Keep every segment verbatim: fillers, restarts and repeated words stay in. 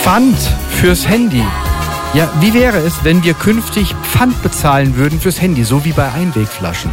Pfand fürs Handy. Ja, wie wäre es, wenn wir künftig Pfand bezahlen würden fürs Handy, so wie bei Einwegflaschen?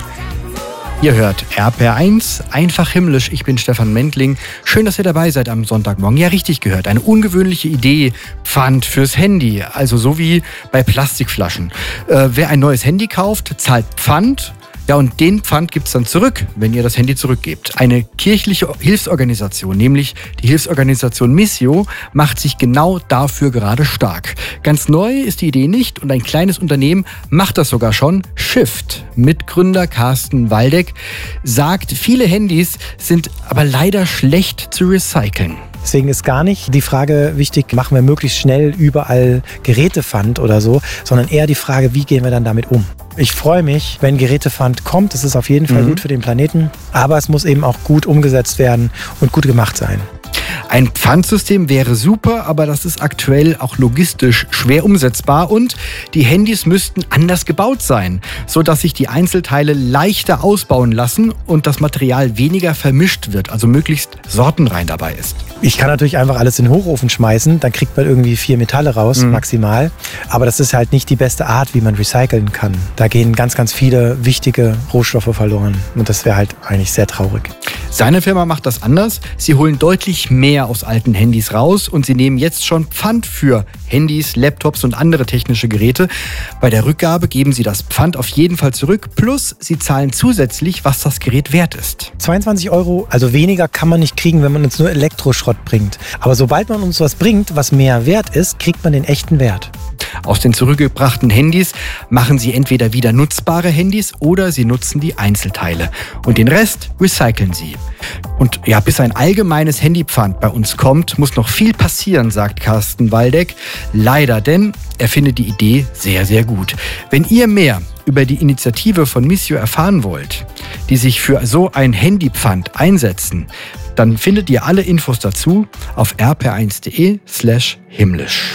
Ihr hört R P R eins, einfach himmlisch. Ich bin Stefan Mendling. Schön, dass ihr dabei seid am Sonntagmorgen. Ja, richtig gehört. Eine ungewöhnliche Idee. Pfand fürs Handy. Also so wie bei Plastikflaschen. Äh, wer ein neues Handy kauft, zahlt Pfand. Ja, und den Pfand gibt's dann zurück, wenn ihr das Handy zurückgebt. Eine kirchliche Hilfsorganisation, nämlich die Hilfsorganisation Missio, macht sich genau dafür gerade stark. Ganz neu ist die Idee nicht und ein kleines Unternehmen macht das sogar schon. Shift, Mitgründer Carsten Waldeck, sagt, viele Handys sind aber leider schlecht zu recyceln. Deswegen ist gar nicht die Frage wichtig, machen wir möglichst schnell überall Gerätepfand oder so, sondern eher die Frage, wie gehen wir dann damit um? Ich freue mich, wenn Gerätepfand kommt. Das ist auf jeden Fall mhm. gut für den Planeten. Aber es muss eben auch gut umgesetzt werden und gut gemacht sein. Ein Pfandsystem wäre super, aber das ist aktuell auch logistisch schwer umsetzbar und die Handys müssten anders gebaut sein, sodass sich die Einzelteile leichter ausbauen lassen und das Material weniger vermischt wird, also möglichst sortenrein dabei ist. Ich kann natürlich einfach alles in den Hochofen schmeißen, dann kriegt man irgendwie vier Metalle raus, mhm. maximal. Aber das ist halt nicht die beste Art, wie man recyceln kann. Da gehen ganz, ganz viele wichtige Rohstoffe verloren und das wäre halt eigentlich sehr traurig. Seine Firma macht das anders. Sie holen deutlich mehr aus alten Handys raus und sie nehmen jetzt schon Pfand für Handys, Laptops und andere technische Geräte. Bei der Rückgabe geben sie das Pfand auf jeden Fall zurück, plus sie zahlen zusätzlich, was das Gerät wert ist. zweiundzwanzig Euro, also weniger kann man nicht kriegen, wenn man uns nur Elektroschrott bringt. Aber sobald man uns was bringt, was mehr wert ist, kriegt man den echten Wert. Aus den zurückgebrachten Handys machen sie entweder wieder nutzbare Handys oder sie nutzen die Einzelteile. Und den Rest recyceln sie. Und ja, bis ein allgemeines Handypfand bei uns kommt, muss noch viel passieren, sagt Carsten Waldeck. Leider, denn er findet die Idee sehr, sehr gut. Wenn ihr mehr über die Initiative von Missio erfahren wollt, die sich für so ein Handypfand einsetzen, dann findet ihr alle Infos dazu auf r p r eins punkt de slash himmlisch.